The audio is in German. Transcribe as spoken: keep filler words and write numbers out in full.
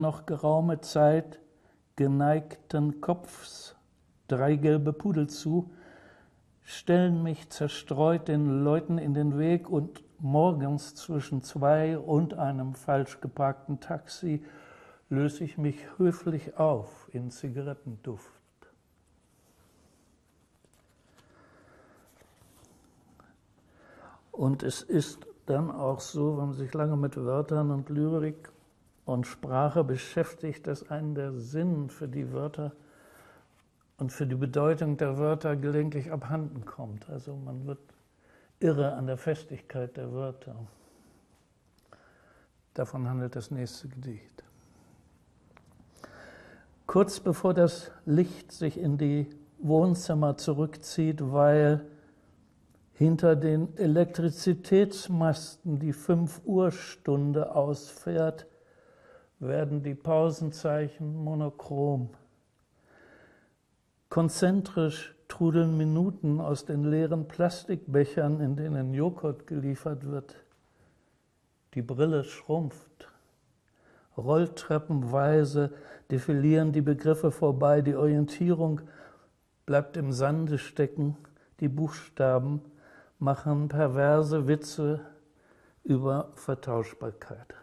noch geraume Zeit geneigten Kopfs drei gelbe Pudel zu, stellen mich zerstreut den Leuten in den Weg und morgens zwischen zwei und einem falsch geparkten Taxi löse ich mich höflich auf in Zigarettenduft. Und es ist dann auch so, wenn man sich lange mit Wörtern und Lyrik und Sprache beschäftigt, dass einem der Sinn für die Wörter und für die Bedeutung der Wörter gelegentlich abhanden kommt. Also man wird irre an der Festigkeit der Wörter. Davon handelt das nächste Gedicht. Kurz bevor das Licht sich in die Wohnzimmer zurückzieht, weil hinter den Elektrizitätsmasten die fünf Uhr Stunde ausfährt, werden die Pausenzeichen monochrom. Konzentrisch trudeln Minuten aus den leeren Plastikbechern, in denen Joghurt geliefert wird. Die Brille schrumpft. Rolltreppenweise defilieren die Begriffe vorbei. Die Orientierung bleibt im Sande stecken. Die Buchstaben machen perverse Witze über Vertauschbarkeit.